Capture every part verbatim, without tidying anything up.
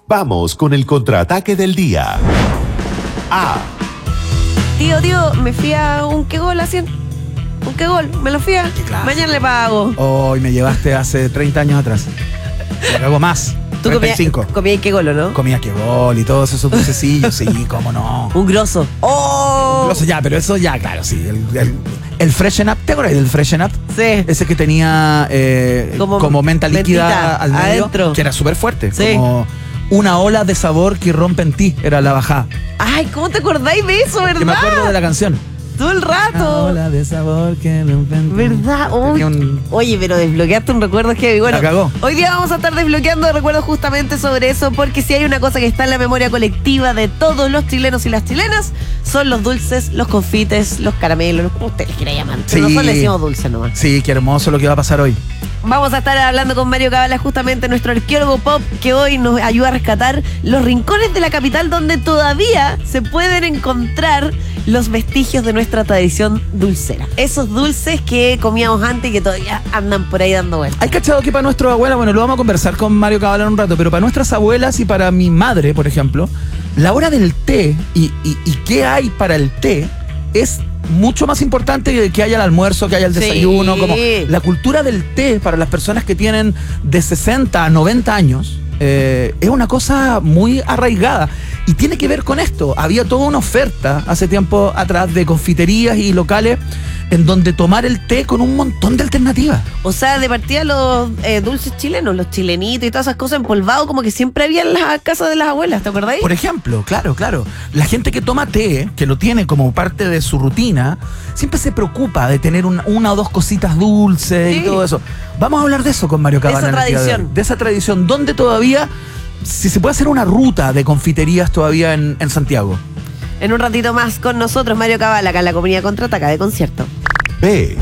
Vamos con el contraataque del día. A. Tío, tío, me fui a un qué gol así. Un qué gol, me lo fui a. Mañana le pago. Hoy me llevaste hace treinta años atrás. Me hago más. ¿Tú treinta y cinco. comías qué gol o no? Comía que gol y todos esos dulcecillos, sí, cómo no. Un grosso. ¡Oh! Un grosso ya, pero eso ya, claro, sí. El, el, el Freshen Up, ¿te acuerdas del Freshen Up? Sí. Ese que tenía eh, como, como menta líquida mentita, al medio, adentro. que era súper fuerte. Sí. Como una ola de sabor que rompe en ti, era la bajada. Ay, ¿cómo te acordáis de eso, verdad? Que me acuerdo de la canción. Todo el rato. Una ola de sabor que rompe en ti. ¿Verdad? Uy. Un... Oye, pero desbloqueaste un recuerdo que bueno, la cagó. Hoy día vamos a estar desbloqueando recuerdos justamente sobre eso, porque si hay una cosa que está en la memoria colectiva de todos los chilenos y las chilenas, son los dulces, los confites, los caramelos, como ustedes les quieran llamar. Pero Sí. nosotros le decimos dulce nomás. Sí, qué hermoso lo que va a pasar hoy. Vamos a estar hablando con Mario Cabala, justamente nuestro arqueólogo pop, que hoy nos ayuda a rescatar los rincones de la capital donde todavía se pueden encontrar los vestigios de nuestra tradición dulcera. Esos dulces que comíamos antes y que todavía andan por ahí dando vueltas. Hay cachado que para nuestras abuelas, bueno, lo vamos a conversar con Mario Cabala en un rato, pero para nuestras abuelas y para mi madre, por ejemplo, la hora del té y, y, y qué hay para el té es mucho más importante que haya el almuerzo, que haya el desayuno. Sí. Como la cultura del té para las personas que tienen de sesenta a noventa años eh, es una cosa muy arraigada y tiene que ver con esto. Había toda una oferta hace tiempo atrás de confiterías y locales en donde tomar el té con un montón de alternativas. O sea, de partida los eh, dulces chilenos, los chilenitos y todas esas cosas empolvados, como que siempre había en las casas de las abuelas, ¿te acordáis? Por ejemplo, claro, claro. La gente que toma té, que lo tiene como parte de su rutina, siempre se preocupa de tener una, una o dos cositas dulces Sí. y todo eso. Vamos a hablar de eso con Mario De Cabana. esa en el día de hoy. tradición. De esa tradición, donde todavía, si se puede hacer una ruta de confiterías todavía en, en Santiago. En un ratito más con nosotros, Mario Cabala, acá en la Comunidad Contraataca de Concierto. B.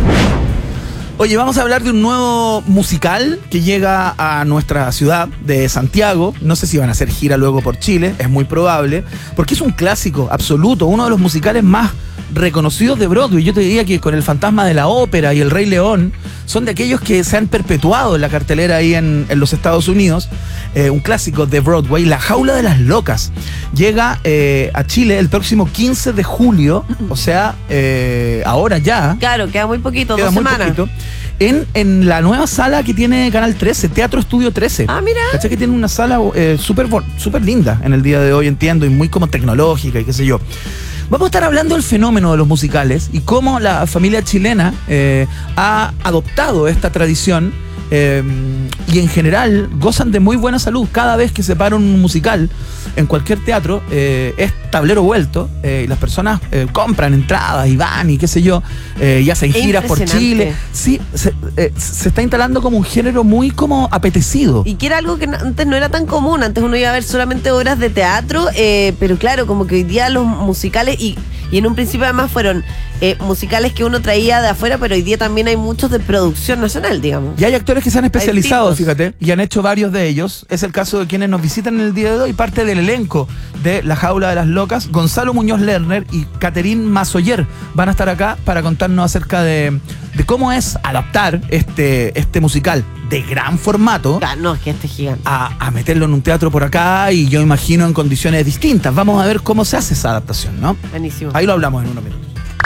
Oye, vamos a hablar de un nuevo musical que llega a nuestra ciudad de Santiago. No sé si van a hacer gira luego por Chile, es muy probable, porque es un clásico absoluto, uno de los musicales más reconocidos de Broadway. Yo te diría que con El Fantasma de la Ópera y El Rey León son de aquellos que se han perpetuado en la cartelera ahí en, en los Estados Unidos. Eh, un clásico de Broadway, La Jaula de las Locas. Llega eh, a Chile el próximo quince de julio, o sea, eh, ahora ya. Claro, queda muy poquito, Queda dos muy semanas. poquito. En, en la nueva sala que tiene Canal trece, Teatro Estudio trece. Ah, mira. ¿Cachai? Que tiene una sala eh, súper bon- súper linda en el día de hoy, entiendo, y muy como tecnológica y qué sé yo. Vamos a estar hablando del fenómeno de los musicales y cómo la familia chilena eh, ha adoptado esta tradición eh, y en general gozan de muy buena salud. Cada vez que se para un musical en cualquier teatro eh, es tablero vuelto eh, y las personas eh, compran entradas y van y qué sé yo eh, y hacen Es giras por impresionante. Chile. Sí, se, eh, se está instalando como un género muy como apetecido. Y que era algo que no- antes no era tan común. Antes uno iba a ver solamente obras de teatro, eh, pero claro, como que hoy día los musicales, y, y en un principio además fueron eh, musicales que uno traía de afuera, pero hoy día también hay muchos de producción nacional, digamos. Y hay actores que se han especializado, tipos. fíjate, y han hecho varios de ellos. Es el caso de quienes nos visitan en el día de hoy, parte del elenco de La Jaula de las Locas. Gonzalo Muñoz Lerner y Caterín Mazoyer van a estar acá para contarnos acerca de, de cómo es adaptar este, este musical de gran formato Ah, no, es que este es gigante. a, a meterlo en un teatro por acá y yo imagino en condiciones distintas. Vamos a ver cómo se hace esa adaptación, ¿no? Buenísimo. Ahí lo hablamos en unos minutos.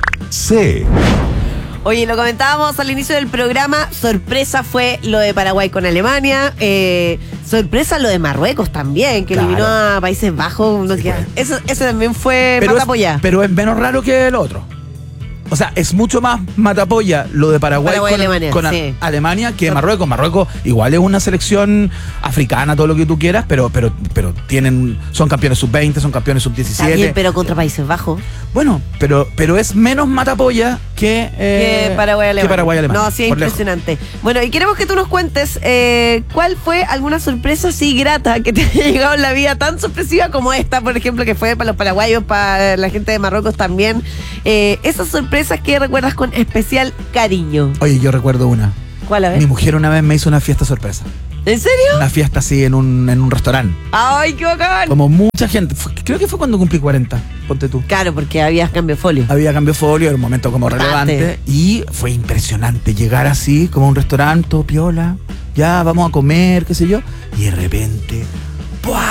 C. Oye, lo comentábamos al inicio del programa, sorpresa fue lo de Paraguay con Alemania, eh, sorpresa lo de Marruecos también, que Claro. eliminó a Países Bajos. No Sí, sé, pues. eso, ese también fue Pero es, matapolla. pero es menos raro que el otro. O sea, es mucho más matapolla lo de Paraguay, Paraguay, con, Alemania, con a- sí. Alemania que Marruecos. Marruecos igual es una selección africana, todo lo que tú quieras, pero pero pero tienen son campeones sub veinte, son campeones sub Está diecisiete. bien, pero contra Países Bajos. Bueno, pero pero es menos matapolla que, eh, que Paraguay Alemania. que Paraguay, Alemania. No, sí, es por lejos. impresionante. Bueno, y queremos que tú nos cuentes eh, cuál fue alguna sorpresa así grata que te haya llegado en la vida, tan sorpresiva como esta, por ejemplo, que fue para los paraguayos, para la gente de Marruecos también. Eh, esas sorpresas que recuerdas con especial cariño. Oye, yo recuerdo una. ¿Cuál a ver? Mi mujer una vez me hizo una fiesta sorpresa. ¿En serio? Una fiesta así en un, en un restaurante. ¡Ay, qué bacán! Como mucha gente. Fue- creo que fue cuando cumplí cuarenta. Ponte tú. Claro, porque había cambio de folio. Había cambio de folio, era un momento como Importante. relevante. Y fue impresionante llegar así, como a un restaurante, todo piola. Ya vamos a comer, qué sé yo. Y de repente, ¡buah!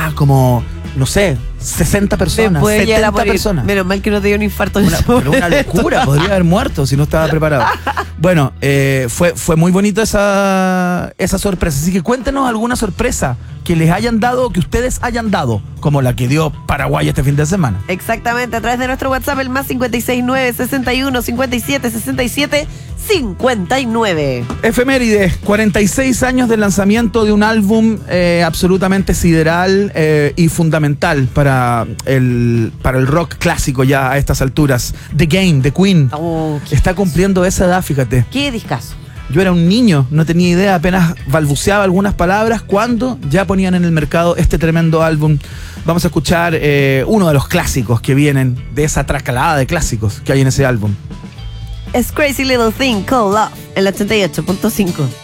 Ah, como, no sé, sesenta personas, Después ya era setenta por ir. personas. Menos mal que no te dio un infarto en Una, ese pero una momento. locura, podría haber muerto si no estaba preparado. Bueno, eh, fue, fue muy bonito esa, esa sorpresa. Así que cuéntenos alguna sorpresa que les hayan dado o que ustedes hayan dado, como la que dio Paraguay este fin de semana. Exactamente, a través de nuestro WhatsApp, el más cinco seis nueve, sesenta y uno, cincuenta y siete, sesenta y siete, cincuenta y nueve. Efemérides, cuarenta y seis años del lanzamiento de un álbum eh, absolutamente sideral eh, y fundamental para el, para el rock clásico ya a estas alturas. The Game, The Queen, Oh, qué, está cumpliendo esa edad, fíjate. qué discazo. Yo era un niño, no tenía idea, apenas balbuceaba algunas palabras cuando ya ponían en el mercado este tremendo álbum. Vamos a escuchar eh, uno de los clásicos que vienen de esa tracalada de clásicos que hay en ese álbum. Es Crazy Little Thing Called Love, en la ochenta y ocho punto cinco.